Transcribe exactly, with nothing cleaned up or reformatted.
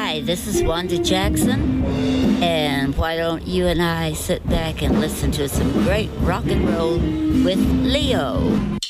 Hi, this is Wanda Jackson, and why don't you and I sit back and listen to some great rock and roll with Leo?